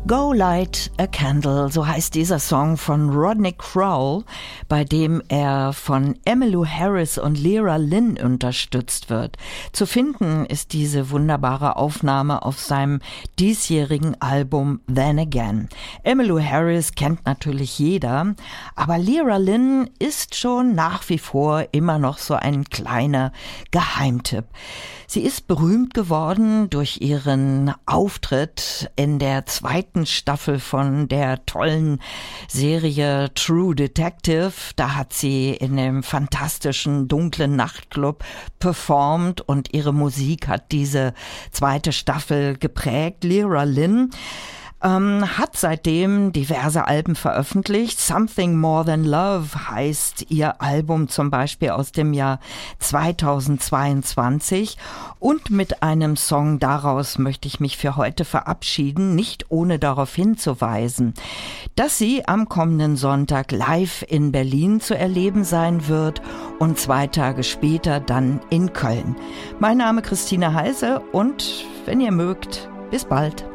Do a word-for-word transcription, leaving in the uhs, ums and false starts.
Go Light a Candle, so heißt dieser Song von Rodney Crowell, bei dem er von Emmylou Harris und Lyra Lynn unterstützt wird. Zu finden ist diese wunderbare Aufnahme auf seinem diesjährigen Album Then Again. Emmylou Harris kennt natürlich jeder, aber Lyra Lynn ist schon nach wie vor immer noch so ein kleiner Geheimtipp. Sie ist berühmt geworden durch ihren Auftritt in der zweiten Staffel von der tollen Serie True Detective. Da hat sie in dem fantastischen dunklen Nachtclub performt und ihre Musik hat diese zweite Staffel geprägt. Lyra Lynn Ähm, hat seitdem diverse Alben veröffentlicht. Something More Than Love heißt ihr Album zum Beispiel aus dem Jahr zweitausendzweiundzwanzig. Und mit einem Song daraus möchte ich mich für heute verabschieden, nicht ohne darauf hinzuweisen, dass sie am kommenden Sonntag live in Berlin zu erleben sein wird und zwei Tage später dann in Köln. Mein Name Christine Heise und wenn ihr mögt, bis bald.